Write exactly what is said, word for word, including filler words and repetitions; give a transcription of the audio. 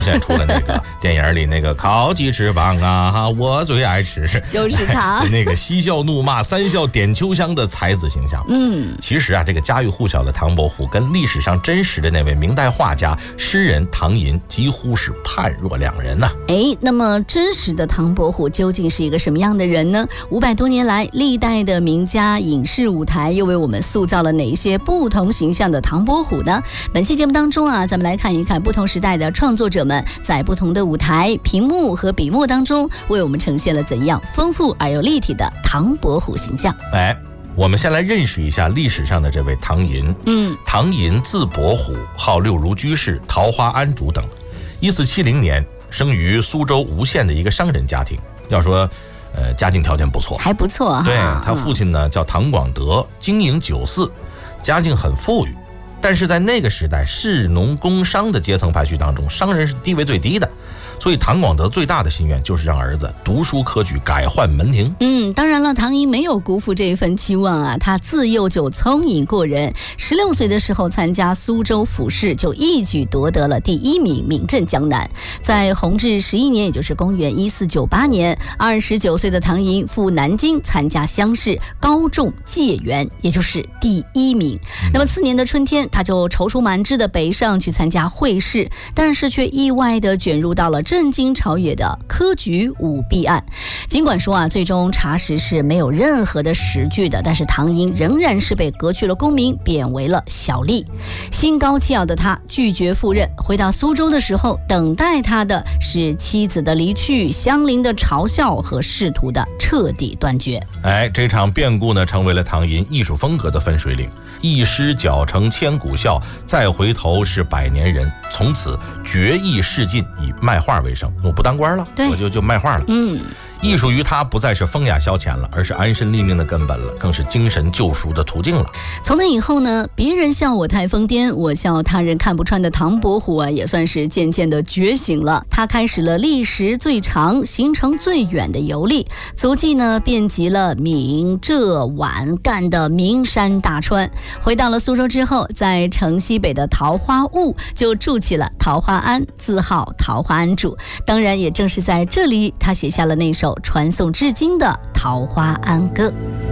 现在出了那个电影里那个烤鸡翅膀啊，我最爱吃， 就是他那个嬉笑怒骂三笑点秋香的才子形象。 嗯， 其实啊，这个家喻户晓的唐伯虎跟历史上真实的那位明代画家诗人唐寅几乎是判若两人呐、啊。 哎，那么真实的唐伯虎究竟是一个什么样的人呢？五百多年来，历代的名家、影视舞台又为我们塑造了哪些不同形象的唐伯虎呢？本期节目当中啊，咱们来看一看不同时代的创作者们在不同的舞台、屏幕和笔墨当中，为我们呈现了怎样丰富而又立体的唐伯虎形象。 哎，我们先来认识一下历史上的这位唐寅。 嗯， 唐寅字伯虎，号六如居士、桃花庵主等。一四七零年生于苏州吴县的一个商人家庭。要说，呃，家境条件不错， 还不错哈。 对，他父亲呢叫唐广德，经营酒肆，家境很富裕。但是在那个时代，士农工商的阶层排序当中，商人是地位最低的，所以唐广德最大的心愿就是让儿子读书科举，改换门庭。 嗯，当然了，唐寅没有辜负这一份期望啊，他自幼就聪颖过人，十六岁的时候参加苏州府试，就一举夺得了第一名，名震江南。在弘治十一年，也就是公元一四九八年，二十九岁的唐寅赴南京参加乡试，高中解元，也就是第一名。嗯、那么次年的春天，他就踌躇满志的北上去参加会试，但是却意外的卷入到了震惊朝野的科举舞弊案。尽管说啊，最终查实是没有任何的实据的，但是唐寅仍然是被革去了功名，贬为了小吏。心高气傲的他拒绝赴任，回到苏州的时候，等待他的是妻子的离去、乡邻的嘲笑和仕途的彻底断绝。 哎，这场变故呢，成为了唐寅艺术风格的分水岭。一诗搅成千古笑，再回头是百年人。从此绝艺仕尽，以卖画为生。我不当官了，我就就卖画了。 嗯， 艺术于他不再是风雅消遣了，而是安身立命的根本了，更是精神救赎的途径了。 从那以后呢，别人笑我太疯癫，我笑他人看不穿的唐伯虎啊，也算是渐渐的觉醒了。他开始了历时最长、行程最远的游历，足迹呢遍及了闽浙皖赣的名山大川。回到了苏州之后，在城西北的桃花坞就筑起了桃花庵，自号桃花庵主。当然，也正是在这里，他写下了那首传颂至今的《桃花庵歌》。